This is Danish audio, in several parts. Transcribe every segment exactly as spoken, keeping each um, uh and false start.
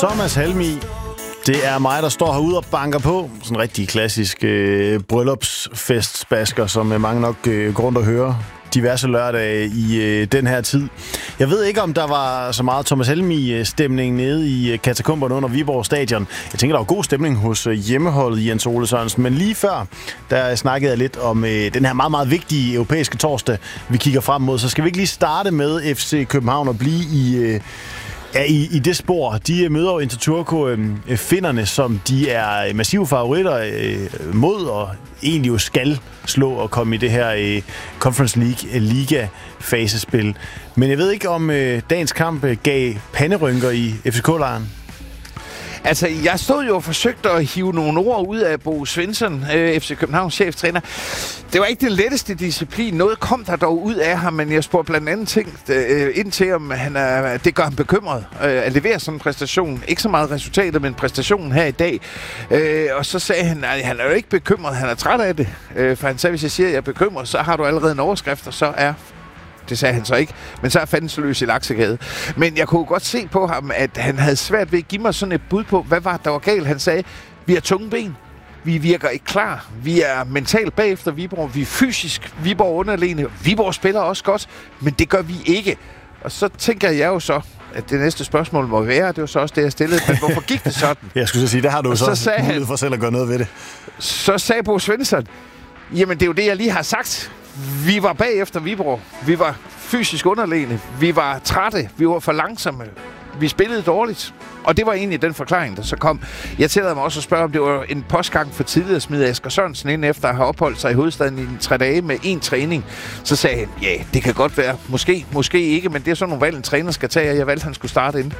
Thomas Helmig. Det er mig, der står herude og banker på. Sådan en rigtig klassisk øh, bryllupsfestbasker, som mange nok øh, grund at høre diverse lørdage i øh, den her tid. Jeg ved ikke, om der var så meget Thomas Helmig-stemning nede i øh, katakomberne under Viborg Stadion. Jeg tænker, der var god stemning hos øh, hjemmeholdet Jens Ole Sørensen. Men lige før, der snakkede jeg lidt om øh, den her meget, meget vigtige europæiske torsdag, vi kigger frem mod. Så skal vi ikke lige starte med F C København og blive i... Øh, Ja, i, i det spor. De møder jo Interturco øh, finderne, som de er massive favoritter øh, mod, og egentlig jo skal slå og komme i det her øh, Conference League Liga-fasespil. Men jeg ved ikke, om øh, dagens kamp øh, gav panderynker i F C K-lejren. Altså, jeg stod jo og forsøgte at hive nogle ord ud af Bo Svensson, øh, F C Københavns cheftræner. Det var ikke den letteste disciplin. Noget kom der dog ud af ham, men jeg spurgte blandt andet ting øh, ind til, om han er, det gør ham bekymret øh, at levere sådan en præstation. Ikke så meget resultatet, men præstationen her i dag. Øh, og så sagde han, at han er jo ikke bekymret, han er træt af det. Øh, for han sagde, hvis jeg siger, at jeg er bekymret, så har du allerede en overskrift, og så er... Det sagde han så ikke, men så er fanden så løs i Laksegade. Men jeg kunne godt se på ham, at han havde svært ved at give mig sådan et bud på, hvad var der var galt. Han sagde, vi har tunge ben, vi virker ikke klar, vi er mentalt bagefter Viborg, vi er fysisk Viborg underlegne, Viborg spiller også godt, men det gør vi ikke. Og så tænker jeg jo så, at det næste spørgsmål må være, det var så også det, jeg stillede, men hvorfor gik det sådan? Jeg skulle så sige, der har du og så, så mulighed han, for selv at gøre noget ved det. Så sagde Bo Svensson, jamen det er jo det, jeg lige har sagt. Vi var bagefter Viborg. Vi var fysisk underlegne. Vi var trætte. Vi var for langsomme. Vi spillede dårligt. Og det var egentlig den forklaring, der så kom. Jeg tillader mig også at spørge, om det var en postgang for tidligere at smide Asger Sørensen ind efter at have opholdt sig i hovedstaden i tre dage med én træning. Så sagde han, ja, det kan godt være. Måske, måske ikke, men det er sådan nogle valg, en træner skal tage, og jeg valgte, at han skulle starte ind.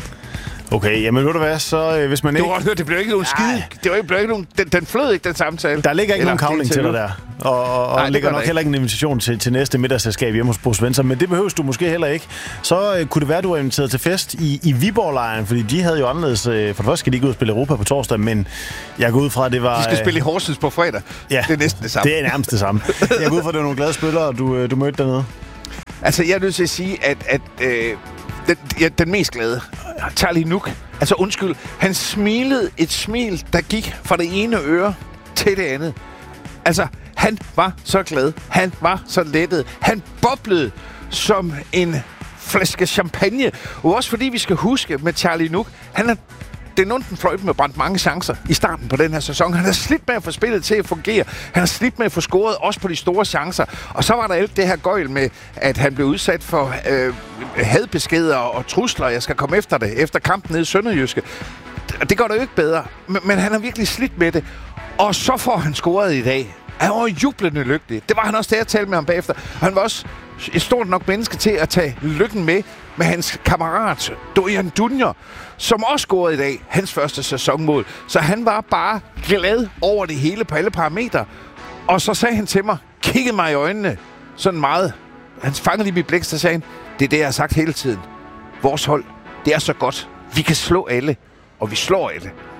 Okay, jamen ved du hvad, så øh, hvis man ikke... Du har hørt, det blev ikke nogen skide. Det var ikke, blev ikke nogen... Den, den flød ikke, den samtale. Der ligger ikke Eller, nogen kavling til dig der. Og, og Nej, ligger nok heller ikke en invitation til, til næste middagsselskab hjemme hos Bo Svensson, men det behøves du måske heller ikke. Så øh, kunne det være, at du var inviteret til fest i, i Viborg-lejren, fordi de havde jo anderledes... Øh, for det første skal de ikke ud og spille Europa på torsdag, men jeg går ud fra, at det var... De skal spille i Horsens på fredag. Ja, det er næsten det samme. Det er nærmest det samme. Jeg går ud fra, at det var nogle glade spillere, du, du mødte dernede. Altså, jeg er nødt til at sige, at... at øh, den, ja, den mest glade, Charlie Nuk, altså undskyld, han smilede et smil, der gik fra det ene øre til det andet. Altså, han var så glad. Han var så lettet. Han boblede som en flaske champagne. Og også fordi vi skal huske med Charlie Nuk, han er det er nogen, den fløjt med brændt mange chancer i starten på den her sæson. Han har slidt med at få spillet til at fungere. Han har slidt med at få scoret også på de store chancer. Og så var der alt det her gøjl med, at han blev udsat for øh, hadbeskeder og trusler. Jeg skal komme efter det, efter kampen nede i Sønderjyske. Det, det gør det jo ikke bedre. Men, men han har virkelig slidt med det. Og så får han scoret i dag. Han var jublende lykkelig. Det var han også, da jeg talte med ham bagefter. Han var også et stort nok menneske til at tage lykken med med hans kammerat Dorian Dunjer, som også scorede i dag hans første sæsonmål. Så han var bare glad over det hele på alle parametre. Og så sagde han til mig, kiggede mig i øjnene, sådan meget. Han fangede lige mit blik, så sagde han, det er det, jeg har sagt hele tiden. Vores hold, det er så godt. Vi kan slå alle, og vi slår alle.